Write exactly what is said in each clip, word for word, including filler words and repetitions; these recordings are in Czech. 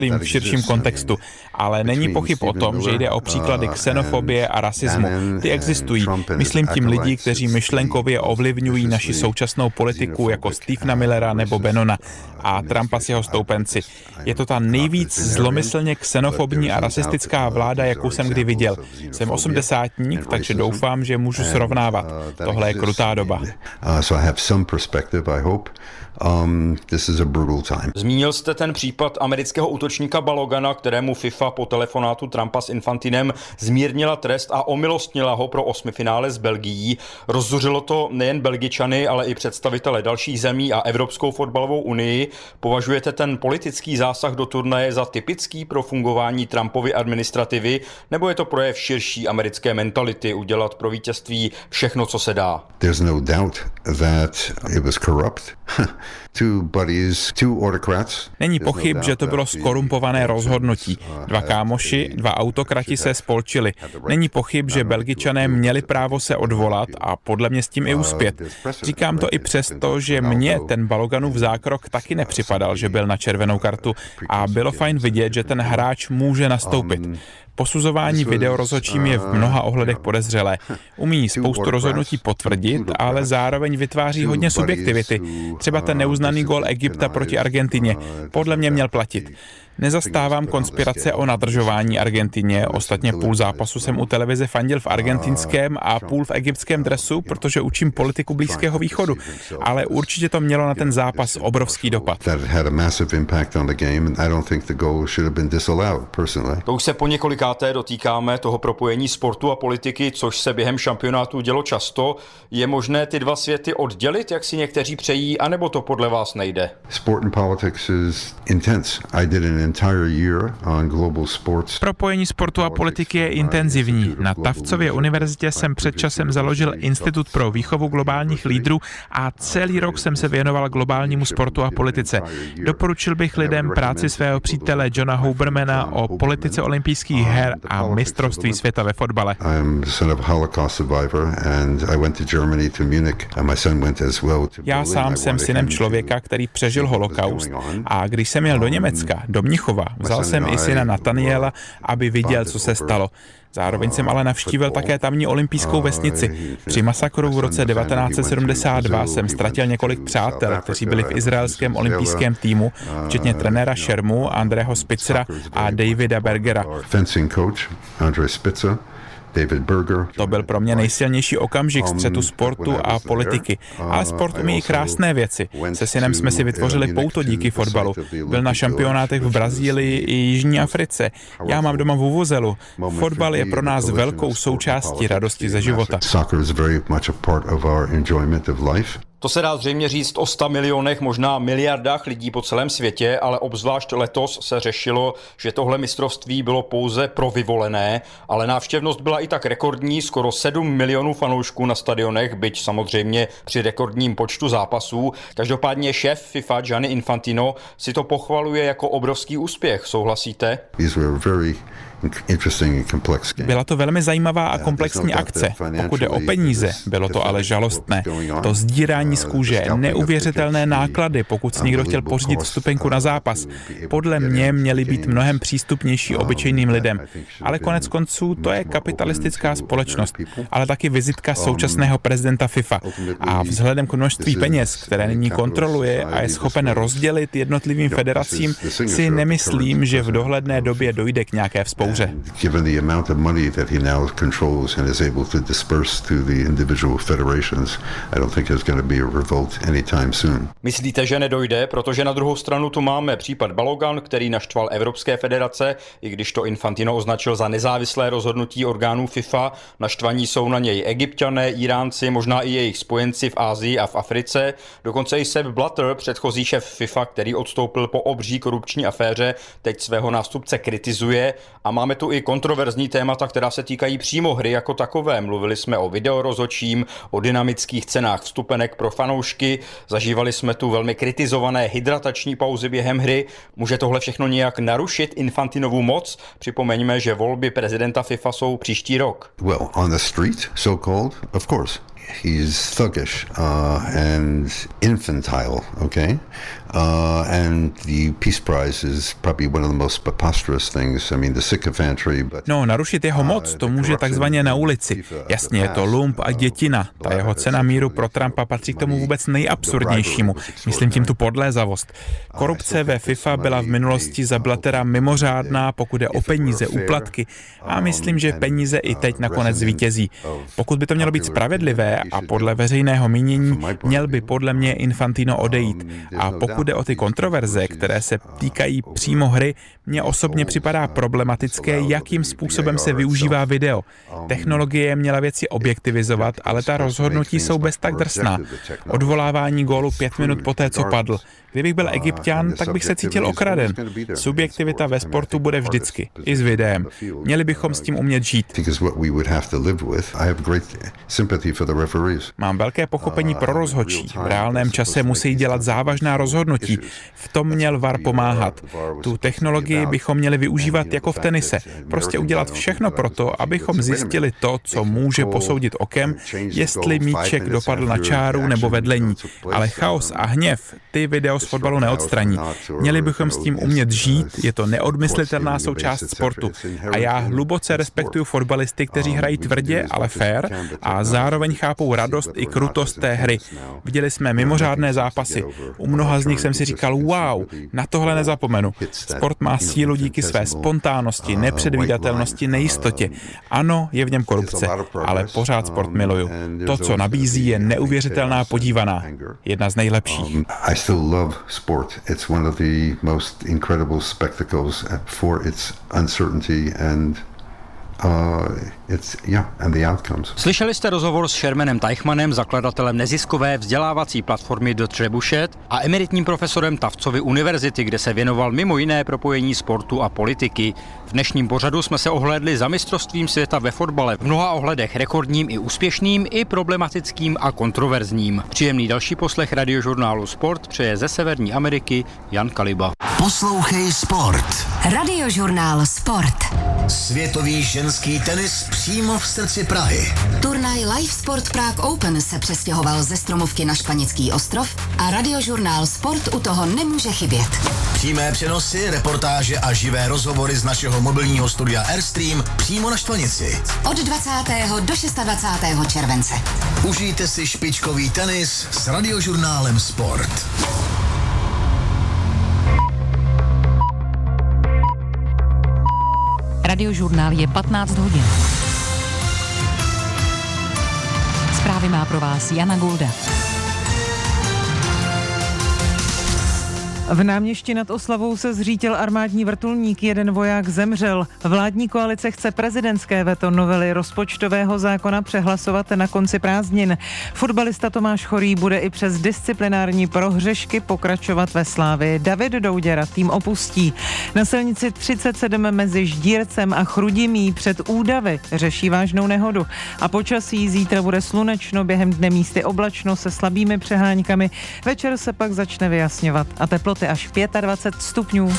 v širším kontextu, ale není pochyb o tom, že jde o příklady xenofobie a rasismu. Ty existují. Myslím tím lidi, kteří myšlenkově ovlivňují naši současnou politiku, jako Stephena Millera nebo Bannona a Trumpa s jeho stoupenci. Je to ta nejvíc zlomyslně xenofobní a rasistická vláda, jakou jsem kdy viděl. Jsem osmdesátník, takže doufám, že můžu srovnávat. Tohle je krutá doba. Um, this is a brutal time. Zmínil jste ten případ amerického útočníka Balogana, kterému FIFA po telefonátu Trumpa s Infantinem zmírnila trest a omilostnila ho pro osmifinále s Belgií. Rozzuřilo to nejen Belgičany, ale i představitele dalších zemí a Evropskou fotbalovou unii. Považujete ten politický zásah do turnaje za typický pro fungování Trumpovy administrativy, nebo je to projev širší americké mentality udělat pro vítězství všechno, co se dá? There's no doubt that it was corrupt. Two buddies, two autocrats. Není pochyb, že to bylo skorumpované rozhodnutí. Dva kámoši, dva autokrati se spolčili. Není pochyb, že Belgičané měli právo se odvolat a podle mě s tím i uspět. Říkám to i přesto, že mně ten Baloganův zákrok taky nepřipadal, že byl na červenou kartu a bylo fajn vidět, že ten hráč může nastoupit. Posuzování videorozhodčím je v mnoha ohledech podezřelé. Umí spoustu rozhodnutí potvrdit, ale zároveň vytváří hodně subjektivity. Třeba ten neuznaný gól Egypta proti Argentině. Podle mě měl platit. Nezastávám konspirace o nadržování Argentině, ostatně půl zápasu jsem u televize fandil v argentinském a půl v egyptském dresu, protože učím politiku Blízkého východu, ale určitě to mělo na ten zápas obrovský dopad. To už se po několikáté dotýkáme toho propojení sportu a politiky, což se během šampionátu dělo často. Je možné ty dva světy oddělit, jak si někteří přejí, anebo to podle vás nejde? Sport and politics is intense. I did an entire year on global sports. Propojení sportu a politiky je intenzivní. Na Tavcově univerzitě jsem před časem založil Institut pro výchovu globálních lídrů a celý rok jsem se věnoval globálnímu sportu a politice. Doporučil bych lidem práci svého přítele Johna Hubermana o politice olympijských her a mistrovství světa ve fotbale. Já sám jsem synem člověka, který přežil holokaust, a když jsem jel do Německa, do Mnichova, vzal jsem i syna Nataniela, aby viděl, co se stalo. Zároveň jsem ale navštívil také tamní olympijskou vesnici. Při masakru v roce devatenáct set sedmdesát dva jsem ztratil několik přátel, kteří byli v izraelském olympijském týmu, včetně trenéra Šermu, Andreho Spitzera a Davida Bergera. David Berger. To byl pro mě nejsilnější okamžik střetu sportu a politiky. Ale sport umí i krásné věci. Se synem jsme si vytvořili pouto díky fotbalu. Byl na šampionátech v Brazílii i Jižní Africe. Já mám doma vuvuzelu. Fotbal je pro nás velkou součástí radosti ze života. To se dá zřejmě říct o sta milionech, možná miliardách lidí po celém světě, ale obzvlášť letos se řešilo, že tohle mistrovství bylo pouze pro vyvolené, ale návštěvnost byla i tak rekordní, skoro sedm milionů fanoušků na stadionech, byť samozřejmě při rekordním počtu zápasů. Každopádně šéf FIFA Gianni Infantino si to pochvaluje jako obrovský úspěch. Souhlasíte? Byla to velmi zajímavá a komplexní akce. Pokud jde o peníze, bylo to ale žalostné. To sdírání z kůže, neuvěřitelné náklady, pokud si někdo chtěl pořídit vstupenku na zápas, podle mě měly být mnohem přístupnější obyčejným lidem. Ale konec konců to je kapitalistická společnost, ale taky vizitka současného prezidenta FIFA. A vzhledem k množství peněz, které nyní kontroluje a je schopen rozdělit jednotlivým federacím, si nemyslím, že v dohledné době dojde k nějaké vzpouře. Given the amount of money that he now controls and is able to disperse to the individual federations, I don't think there's going to be a revolt anytime soon. Myslíte, že nedojde, protože na druhou stranu tu máme případ Balogan, který naštval Evropské federace, i když to Infantino označil za nezávislé rozhodnutí orgánů FIFA. Naštvaní jsou na něj Egypťané, Iránci, možná i jejich spojenci v Asii a v Africe. Dokonce i Sepp Blatter, předchozí šéf FIFA, který odstoupil po obří korupční aféře, teď svého nástupce kritizuje. A máme tu i kontroverzní témata, která se týkají přímo hry jako takové. Mluvili jsme o videorozhodčím, o dynamických cenách vstupenek pro fanoušky, zažívali jsme tu velmi kritizované hydratační pauzy během hry. Může tohle všechno nějak narušit Infantinovu moc? Připomeňme, že volby prezidenta FIFA jsou příští rok. Well, on the street, so called, of course. he's thuggish uh, and infantile, okay? Uh, and the Peace Prize is probably one of the most preposterous things. I mean, the sycophantry, but... No, narušit jeho moc to může takzvaně na ulici. Jasně, je to lump a dětina. Ta jeho cena míru pro Trumpa patří k tomu vůbec nejabsurdnějšímu. Myslím tím tu podlézavost. Korupce ve FIFA byla v minulosti za Blattera mimořádná, pokud je o peníze, úplatky. A myslím, že peníze i teď nakonec zvítězí. Pokud by to mělo být spravedlivé a podle veřejného mínění, měl by podle mě Infantino odejít. A pokud jde o ty kontroverze, které se týkají přímo hry, mně osobně připadá problematické, jakým způsobem se využívá video. Technologie měla věci objektivizovat, ale ta rozhodnutí jsou bez tak drsná. Odvolávání gólu pět minut poté, co padl. Kdybych byl Egypťan, tak bych se cítil okraden. Subjektivita ve sportu bude vždycky, i s videem. Měli bychom s tím umět žít. Mám velké pochopení pro rozhodčí. V reálném čase musí dělat závažná rozhodnutí. V tom měl V A R pomáhat. Tu technologii bychom měli využívat jako v tenise. Prostě udělat všechno pro to, abychom zjistili to, co může posoudit okem, jestli míček dopadl na čáru nebo vedlení. Ale chaos a hněv, ty video z fotbalu neodstraní. Měli bychom s tím umět žít, je to neodmyslitelná součást sportu. A já hluboce respektuju fotbalisty, kteří hrají tvrdě, ale fair a zároveň chápou radost i krutost té hry. Viděli jsme mimořádné zápasy. U mnoha z nich jsem si říkal, wow, na tohle nezapomenu. Sport má sílu díky své spontánnosti, nepředvídatelnosti, nejistotě. Ano, je v něm korupce, ale pořád sport miluju. To, co nabízí, je neuvěřitelná podívaná. Jedna z nejlepších. I still love sport. It's one of the most incredible spectacles for its uncertainty and Uh, it's, yeah, and the outcomes. Slyšeli jste rozhovor s Shermanem Teichmannem, zakladatelem neziskové vzdělávací platformy The Trebuchet a emeritním profesorem Tuftsovy univerzity, kde se věnoval mimo jiné propojení sportu a politiky. V dnešním pořadu jsme se ohlédli za mistrovstvím světa ve fotbale, v mnoha ohledech rekordním i úspěšným, i problematickým a kontroverzním. Příjemný další poslech radiožurnálu Sport přeje ze Severní Ameriky Jan Kaliba. Poslouchej Sport. Radiožurnál Sport. Světový ženský tenis přímo v srdci Prahy. Turnaj Live Sport Prague Open se přestěhoval ze Stromovky na Španěcký ostrov a radiožurnál Sport u toho nemůže chybět. Přímé přenosy, reportáže a živé rozhovory z našeho mobilního studia Airstream přímo na Štvanici. Od dvacátého do dvacátého šestého července. Užijte si špičkový tenis s radiožurnálem Sport. Radiožurnál je patnáct hodin. Zprávy má pro vás Jana Gulda. V Náměšti nad Oslavou se zřítil armádní vrtulník, jeden voják zemřel. Vládní koalice chce prezidentské veto novely rozpočtového zákona přehlasovat na konci prázdnin. Fotbalista Tomáš Chorý bude i přes disciplinární prohřešky pokračovat ve Slávii. David Douděra tým opustí. Na silnici třicet sedm mezi Ždírcem a Chrudimí před Údavy řeší vážnou nehodu. A počasí zítra bude slunečno, během dne místy oblačno se slabými přeháňkami. Večer se pak začne vyjasňovat a teploty až dvacet pět stupňů.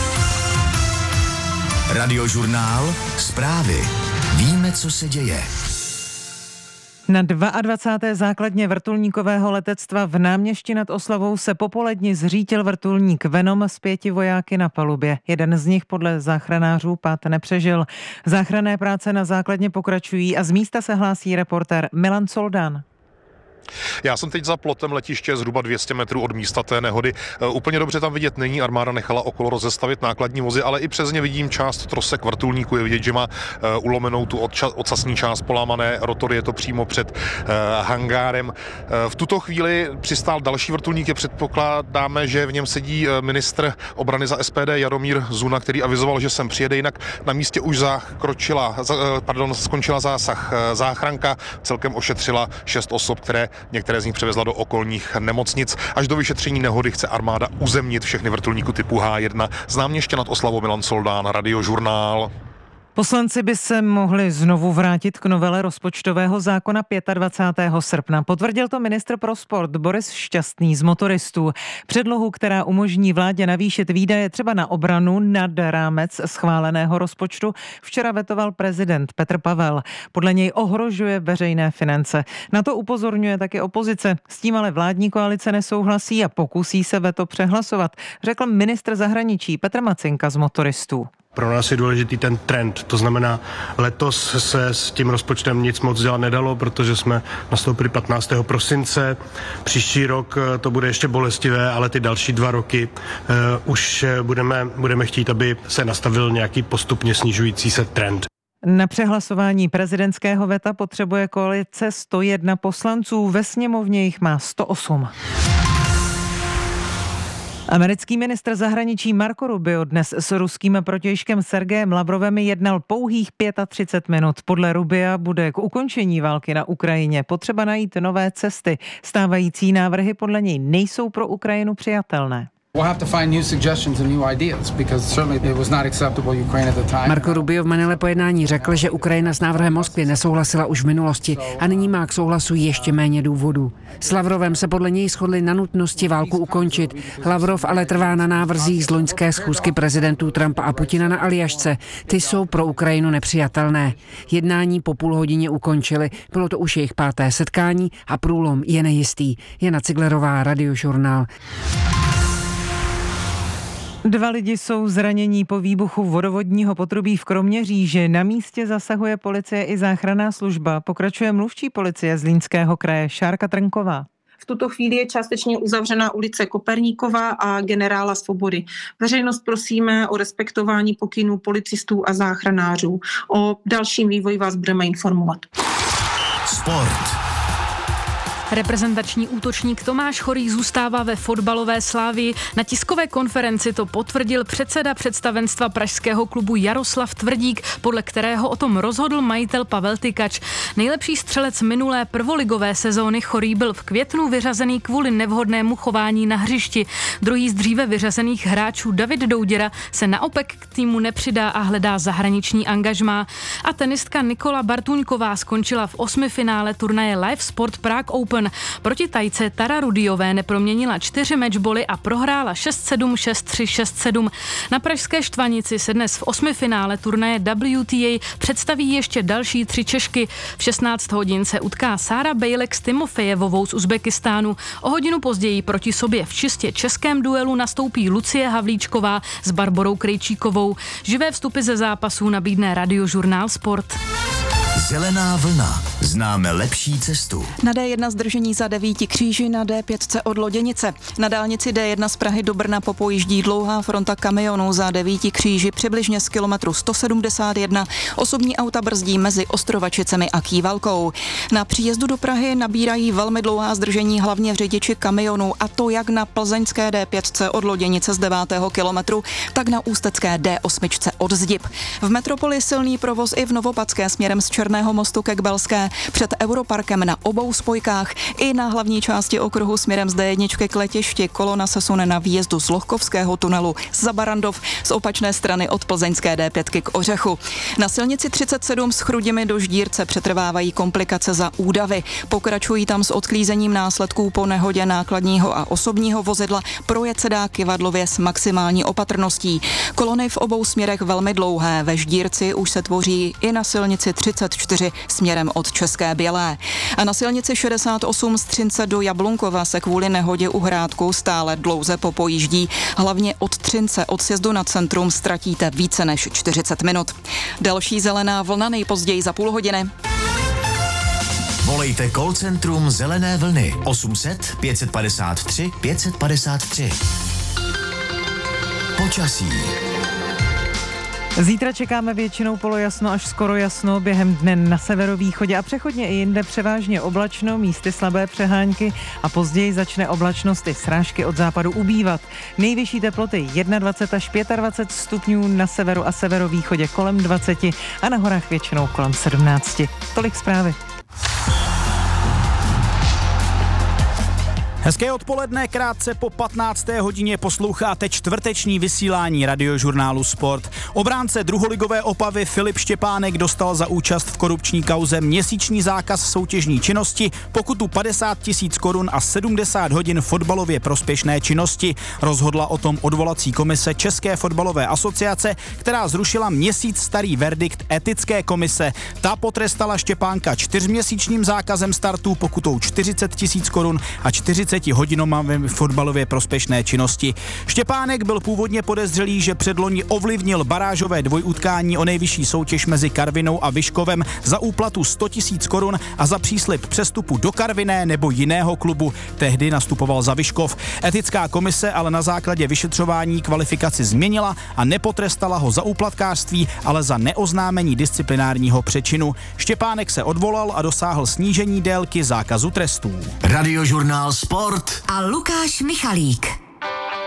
Radiožurnál Zprávy. Víme, co se děje. Na dvacáté druhé základně vrtulníkového letectva v Náměšti nad Oslavou se popoledni zřítil vrtulník Venom s pěti vojáky na palubě. Jeden z nich podle záchranářů pád nepřežil. Záchranné práce na základně pokračují a z místa se hlásí reportér Milan Soldán. Já jsem teď za plotem letiště zhruba dvě stě metrů od místa té nehody. Úplně dobře tam vidět není, armáda nechala okolo rozestavit nákladní vozy, ale i přes ně vidím část trosek vrtulníku. Je vidět, že má ulomenou tu ocasní část, polámané rotory, je to přímo před hangárem. V tuto chvíli přistál další vrtulník, je předpokládáme, že v něm sedí ministr obrany za S P D Jaromír Zuna, který avizoval, že sem přijede, jinak na místě už zakročila, pardon, skončila zásah záchranka, celkem ošetřila šest osob, které některé z nich převezla do okolních nemocnic. Až do vyšetření nehody chce armáda uzemnit všechny vrtulníky typu H jedna. Z Náměště nad Oslavou Milan Soldán, Radiožurnál. Poslanci by se mohli znovu vrátit k novele rozpočtového zákona dvacátého pátého srpna. Potvrdil to ministr pro sport Boris Šťastný z Motoristů. Předlohu, která umožní vládě navýšit výdaje třeba na obranu nad rámec schváleného rozpočtu, včera vetoval prezident Petr Pavel. Podle něj ohrožuje veřejné finance. Na to upozorňuje taky opozice. S tím ale vládní koalice nesouhlasí a pokusí se veto přehlasovat, řekl ministr zahraničí Petr Macinka z Motoristů. Pro nás je důležitý ten trend, to znamená, letos se s tím rozpočtem nic moc dělat nedalo, protože jsme nastoupili patnáctého prosince, příští rok to bude ještě bolestivé, ale ty další dva roky uh, už budeme, budeme chtít, aby se nastavil nějaký postupně snižující se trend. Na přehlasování prezidentského veta potřebuje koalice sto jedna poslanců, ve sněmovně jich má sto osm. Americký ministr zahraničí Marco Rubio dnes s ruským protějškem Sergejem Lavrovem jednal pouhých třicet pět minut. Podle Rubia bude k ukončení války na Ukrajině potřeba najít nové cesty. Stávající návrhy podle něj nejsou pro Ukrajinu přijatelné. Marco Rubio v Manile po jednání řekl, že Ukrajina s návrhem Moskvy nesouhlasila už v minulosti a nyní má k souhlasu ještě méně důvodů. S Lavrovem se podle něj shodli na nutnosti válku ukončit. Lavrov ale trvá na návrzích z loňské schůzky prezidentů Trumpa a Putina na Aljašce. Ty jsou pro Ukrajinu nepřijatelné. Jednání po půl hodině ukončili. Bylo to už jejich páté setkání a průlom je nejistý. Jana Ciglerová, Radiožurnál. Dva lidi jsou zranění po výbuchu vodovodního potrubí v Kroměříži. Na místě zasahuje policie i záchranná služba. Pokračuje mluvčí policie Zlínského kraje Šárka Trnková. V tuto chvíli je částečně uzavřena ulice Koperníková a Generála Svobody. Veřejnost prosíme o respektování pokynů policistů a záchranářů. O dalším vývoji vás budeme informovat. Sport. Reprezentační útočník Tomáš Chorý zůstává ve fotbalové Slávii. Na tiskové konferenci to potvrdil předseda představenstva pražského klubu Jaroslav Tvrdík, podle kterého o tom rozhodl majitel Pavel Tykač. Nejlepší střelec minulé prvoligové sezóny Chorý byl v květnu vyřazený kvůli nevhodnému chování na hřišti. Druhý z dříve vyřazených hráčů David Douděra se naopak k týmu nepřidá a hledá zahraniční angažmá. A tenistka Nikola Bartuňková skončila v osmifinále turnaje Live Sport Prague Open. Proti Tajce Tara Rudiové neproměnila čtyři matchboly a prohrála šest sedm, šest tři, šest sedm. Na pražské Štvanici se dnes v osmifinále turnaje W T A představí ještě další tři Češky. V šestnáct hodin se utká Sára Bejlek s Timofejevovou z Uzbekistánu. O hodinu později proti sobě v čistě českém duelu nastoupí Lucie Havlíčková s Barborou Krejčíkovou. Živé vstupy ze zápasů nabídne Radiožurnál Sport. Zelená vlna. Známe lepší cestu. Na D jedna zdržení za devíti kříži, na D pět od Loděnice. Na dálnici D jedna z Prahy do Brna popojíždí dlouhá fronta kamionů za devíti kříži přibližně z kilometru sto sedmdesát jedna. Osobní auta brzdí mezi Ostrovačicemi a Kývalkou. Na příjezdu do Prahy nabírají velmi dlouhá zdržení hlavně řidiči kamionů, a to jak na plzeňské D pět od Loděnice z devátého kilometru, tak na ústecké D osm od Zdib. V metropoli silný provoz i v Novopadské směrem z Černého mostu ke Kbelské, před Europarkem na obou spojkách i na hlavní části okruhu směrem z D jedna k letišti. Kolona se sune na výjezdu z Lohkovského tunelu za Barandov, z opačné strany od plzeňské D pět k Ořechu. Na silnici třicet sedm s Chrudimi do Ždírce přetrvávají komplikace za údavy. Pokračují tam s odklízením následků po nehodě nákladního a osobního vozidla. Projet se dá Kyvadlově s maximální opatrností. Kolony v obou směrech velmi dlouhé. Ve Ždírci už se tvoří i na silnici třicet čtyři směrem od České Bělé. A na silnici šedesát osm z Třince do Jablunkova se kvůli nehodě u Hrádku stále dlouze popojíždí. Hlavně od Třince od sjezdu na centrum ztratíte více než čtyřicet minut. Další zelená vlna nejpozději za půl hodiny. Volejte call centrum Zelené vlny osm set, pět padesát tři, pět padesát tři. Počasí. Zítra čekáme většinou polojasno až skoro jasno, během dne na severovýchodě a přechodně i jinde převážně oblačno, místy slabé přehánky a později začne oblačnost i srážky od západu ubývat. Nejvyšší teploty dvacet jedna až dvacet pět stupňů na severu a severovýchodě kolem dvacet a na horách většinou kolem sedmnáct. Tolik zprávy. Hezké odpoledne, krátce po patnácté hodině posloucháte čtvrteční vysílání Radiožurnálu Sport. Obránce druholigové Opavy Filip Štěpánek dostal za účast v korupční kauze měsíční zákaz soutěžní činnosti, pokutu padesát tisíc korun a sedmdesát hodin fotbalově prospěšné činnosti. Rozhodla o tom odvolací komise České fotbalové asociace, která zrušila měsíc starý verdikt etické komise. Ta potrestala Štěpánka čtyřměsíčním zákazem startů, pokutou čtyřicet tisíc korun a čtyřicet hodinom fotbalově prospěšné činnosti. Štěpánek byl původně podezřelý, že předloni ovlivnil barážové dvojutkání o nejvyšší soutěž mezi Karvinou a Vyškovem za úplatu sto tisíc korun a za příslib přestupu do Karviné nebo jiného klubu. Tehdy nastupoval za Vyškov. Etická komise ale na základě vyšetřování kvalifikaci změnila a nepotrestala ho za úplatkářství, ale za neoznámení disciplinárního přečinu. Štěpánek se odvolal a dosáhl snížení délky zákazu trestů. Radiožurnál Sport a Lukáš Michalík.